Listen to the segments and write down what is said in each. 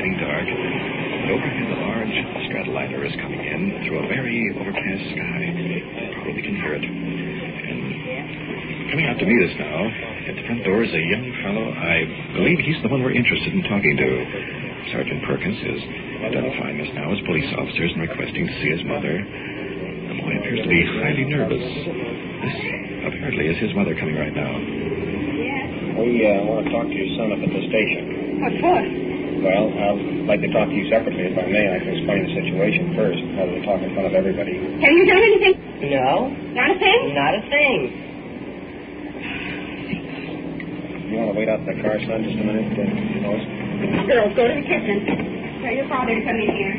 getting dark. But overhead, a large stratoliner is coming in through a very overcast sky. Probably can hear it. And coming out to meet us now, at the front door is a young fellow. I believe he's the one we're interested in talking to. Sergeant Perkins is identifying us now as police officers and requesting to see his mother. The boy appears to be highly nervous. This apparently is his mother coming right now. We want to talk to your son up at the station. What for? Well, I'd like to talk to you separately, if I may. I can explain the situation first, rather than talk in front of everybody. Have you done anything? No. Not a thing? Not a thing. You want to wait out in the car, son, just a minute, Lois? Girls, go to the kitchen. Tell your father to come in here.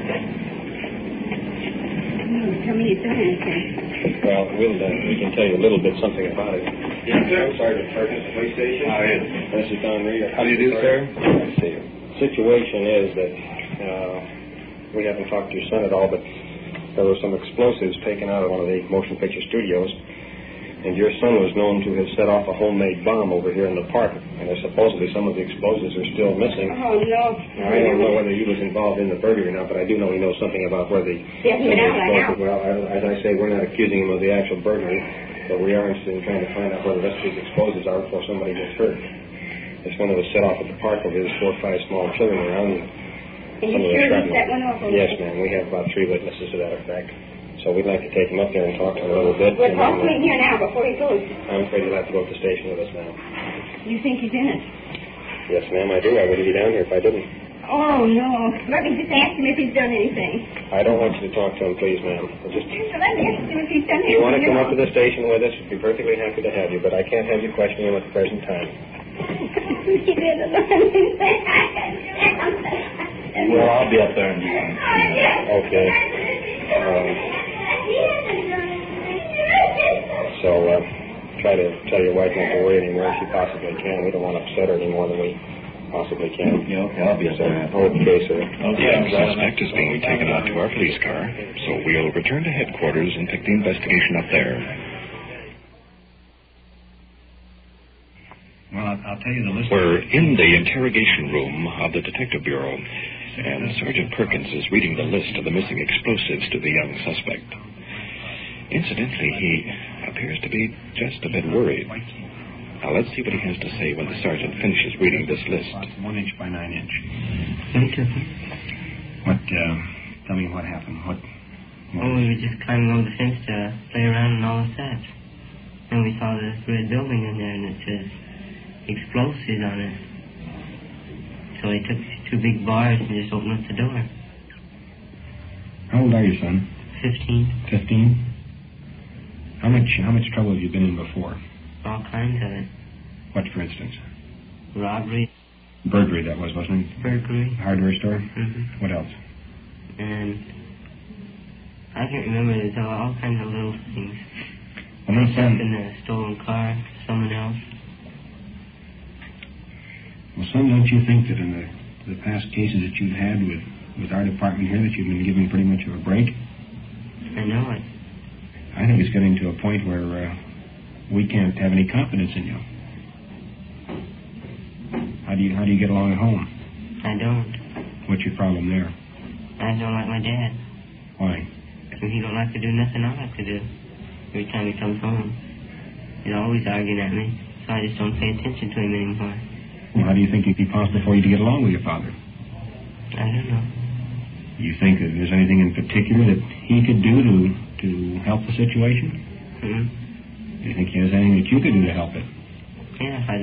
Tell me you've done anything. Well, we can tell you a little bit something about it. Yes, sir. I'm Sergeant Perkins, police station. How is? This is Don Reed. How do you do, sir? I see you. Situation is that we haven't talked to your son at all, but there were some explosives taken out of one of the motion picture studios, and your son was known to have set off a homemade bomb over here in the park, and there's supposedly some of the explosives are still missing. Oh, no. Now, I don't know whether he was involved in the burglary or not, but I do know he knows something about where the... Yes, but now. Well, as I say, we're not accusing him of the actual burglary, but we are interested in trying to find out where the rest of these explosives are before somebody gets hurt. This one that was set off at the park where there's 4 or 5 small children around. And you sure you set one off? Yes, ma'am. We have about 3 witnesses to that effect. So we'd like to take him up there and talk to him a little bit. Well, talk to him here now before he goes. I'm afraid he'll have to go to the station with us now. You think he's in it? Yes, ma'am, I do. I wouldn't be down here if I didn't. Oh, no. Let me just ask him if he's done anything. I don't want you to talk to him, please, ma'am. Just... Let me ask him if he's done anything. If you want to come up to the station with us, we'd be perfectly happy to have you, but I can't have you questioning him at the present time. He didn't learn anything. Well, I'll be up there in Okay. So, try to tell your wife not to worry anymore if she possibly can. We don't want to upset her any more than we possibly can. Yeah, okay, I'll be up there. Okay, sir. The suspect is being taken out to our police car, so we'll return to headquarters and pick the investigation up there. Well, I'll tell you the list. We're in the interrogation room of the Detective Bureau, and Sergeant Perkins is reading the list of the missing explosives to the young suspect. Incidentally, he appears to be just a bit worried. Now, let's see what he has to say when the sergeant finishes reading this list. 1 inch by 9 inch. What, Tell me what happened. What Oh, we were just climbing over the fence to play around and all of that. And we saw this red building in there, and it says explosives on it. So he took 2 big bars and just opened up the door. How old are you, son? 15. 15? How much trouble have you been in before? All kinds of it. What, for instance? Robbery. Burglary, that was, wasn't it? Burglary. Hardware store? Mm-hmm. What else? And I can't remember. There's all kinds of little things. Well, now, son, In the stolen car, someone else. Well, son, don't you think that in the past cases that you've had with our department here that you've been given pretty much of a break? I know it. I think it's getting to a point where we can't have any confidence in you. How do you get along at home? I don't. What's your problem there? I don't like my dad. Why? Because he don't like to do nothing I like to do. Every time he comes home, he's always arguing at me, so I just don't pay attention to him anymore. Well, how do you think it'd be possible for you to get along with your father? I don't know. You think that there's anything in particular that he could do to help the situation? Mm-hmm. Do you think there's anything that you could do to help it? Yeah, if I